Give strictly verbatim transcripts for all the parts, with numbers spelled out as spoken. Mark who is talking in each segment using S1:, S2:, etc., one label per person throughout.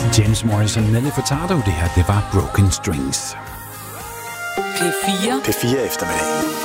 S1: James Morrison, Nelly Furtado, det her, det var Broken Strings.
S2: P fire.
S3: P fire eftermiddag.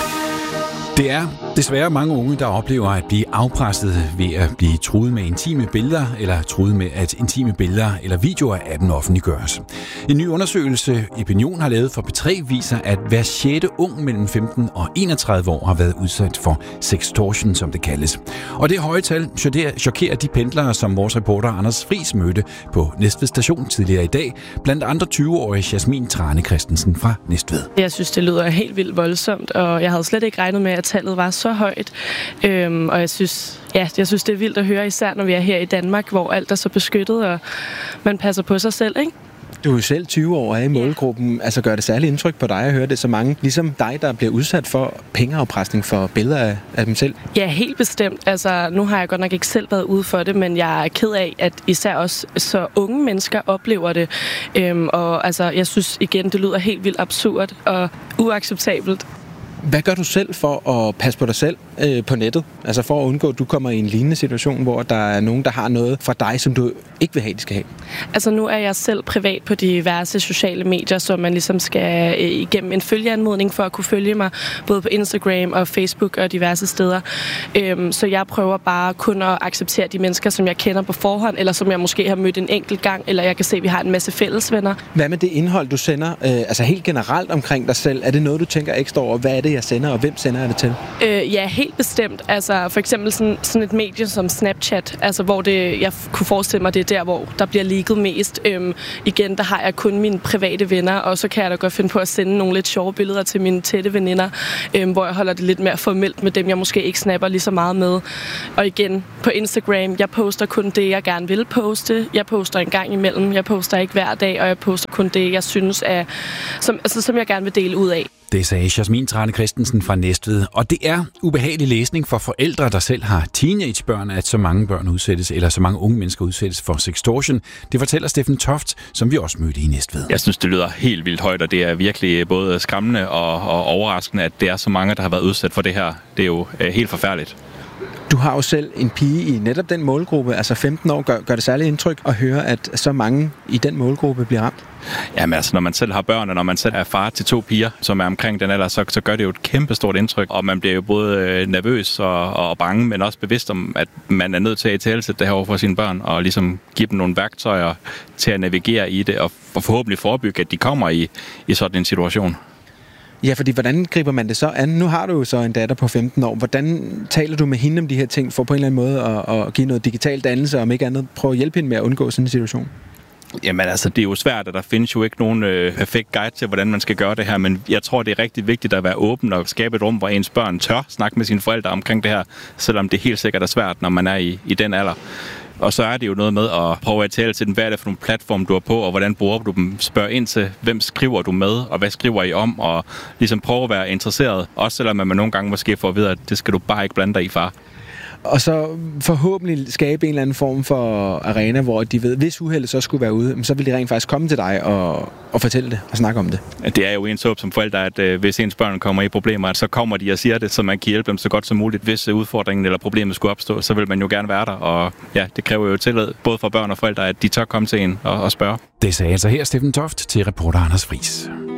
S1: Det er desværre mange unge, der oplever at blive afpresset ved at blive truet med intime billeder, eller truet med, at intime billeder eller videoer af dem offentliggøres. En ny undersøgelse, Opinion har lavet for P tre, viser, at hver sjette ung mellem femten og enogtredive år har været udsat for sextortion, som det kaldes. Og det høje tal chokerer de pendlere, som vores reporter Anders Friis mødte på Næstved Station tidligere i dag, blandt andre tyve-årige Jasmin Trane Christensen fra Næstved.
S4: Jeg synes, det lyder helt vildt voldsomt, og jeg havde slet ikke regnet med, at tallet var så højt. Øhm, og jeg synes, ja, jeg synes, det er vildt at høre, især når vi er her i Danmark, hvor alt er så beskyttet, og man passer på sig selv, ikke?
S5: Du er jo selv tyve år i målgruppen. Altså gør det særligt indtryk på dig at høre det så mange, ligesom dig, der bliver udsat for pengeafpresning for billeder af, af dem selv?
S4: Ja, helt bestemt. Altså, nu har jeg godt nok ikke selv været ude for det, men jeg er ked af, at især også så unge mennesker oplever det. Øhm, og altså, jeg synes igen, det lyder helt vildt absurd og uacceptabelt.
S5: Hvad gør du selv for at passe på dig selv øh, på nettet? Altså for at undgå, at du kommer i en lignende situation, hvor der er nogen, der har noget fra dig, som du ikke vil have, de skal have?
S4: Altså nu er jeg selv privat på diverse sociale medier, så man ligesom skal øh, igennem en følgeanmodning for at kunne følge mig, både på Instagram og Facebook og diverse steder. Øhm, så jeg prøver bare kun at acceptere de mennesker, som jeg kender på forhånd, eller som jeg måske har mødt en enkelt gang, eller jeg kan se, at vi har en masse fællesvenner.
S5: Hvad med det indhold, du sender? Øh, altså helt generelt omkring dig selv. Er det noget, du tænker ekstra over? Hvad er det, jeg sender, og hvem sender jeg det til?
S4: Øh, ja, helt bestemt. Altså for eksempel sådan, sådan et medie som Snapchat, altså hvor det, jeg kunne forestille mig, det er der, hvor der bliver leaget mest. Øhm, igen, der har jeg kun mine private venner, og så kan jeg da godt finde på at sende nogle lidt sjove billeder til mine tætte veninder, øhm, hvor jeg holder det lidt mere formelt med dem, jeg måske ikke snapper lige så meget med. Og igen, på Instagram, jeg poster kun det, jeg gerne vil poste. Jeg poster en gang imellem. Jeg poster ikke hver dag, og jeg poster kun det, jeg synes er, som, altså, som jeg gerne vil dele ud af.
S1: Det sagde Jasmin Trane Christensen fra Næstved. Og det er ubehagelig læsning for forældre, der selv har teenagebørn, at så mange børn udsættes, eller så mange unge mennesker udsættes for sextortion. Det fortæller Steffen Toft, som vi også mødte i Næstved.
S6: Jeg synes, det lyder helt vildt højt, og det er virkelig både skræmmende og, og overraskende, at det er så mange, der har været udsat for det her. Det er jo øh, helt forfærdeligt.
S5: Du har jo selv en pige i netop den målgruppe, altså femten år. Gør, gør det særligt indtryk at høre, at så mange i den målgruppe bliver ramt?
S6: Jamen altså, når man selv har børn, og når man selv er far til to piger, som er omkring den alder, så, så gør det jo et kæmpestort indtryk. Og man bliver jo både nervøs og, og bange, men også bevidst om, at man er nødt til at italesætte det her over for sine børn, og ligesom give dem nogle værktøjer til at navigere i det, og forhåbentlig forebygge, at de kommer i, i sådan en situation.
S5: Ja, fordi hvordan griber man det så an? Nu har du jo så en datter på femten år. Hvordan taler du med hende om de her ting, for på en eller anden måde at, at give noget digital dannelse, og om ikke andet prøve at hjælpe hende med at undgå sådan en situation?
S6: Jamen altså, det er jo svært, at der findes jo ikke nogen øh, perfekt guide til, hvordan man skal gøre det her, men jeg tror, det er rigtig vigtigt at være åben og skabe et rum, hvor ens børn tør snakke med sine forældre omkring det her, selvom det helt sikkert er svært, når man er i, i den alder. Og så er det jo noget med at prøve at tale til dem, hvad er det for nogle platform, du er på, og hvordan bruger du dem. Spørg ind til, hvem skriver du med, og hvad skriver I om, og ligesom prøve at være interesseret, også selvom man nogle gange måske får at vide, at det skal du bare ikke blande dig i, far.
S5: Og så forhåbentlig skabe en eller anden form for arena, hvor de ved, hvis uheldet så skulle være ude, så vil de rent faktisk komme til dig og, og fortælle det og snakke om det.
S6: Det er jo ens håb som forældre, at øh, hvis ens børn kommer i problemer, at så kommer de og siger det, så man kan hjælpe dem så godt som muligt. Hvis udfordringen eller problemet skulle opstå, så vil man jo gerne være der. Og ja, det kræver jo tillid, både for børn og forældre, at de tør komme til en og, og spørge.
S1: Det sagde altså her Steffen Toft til reporter Anders Friis.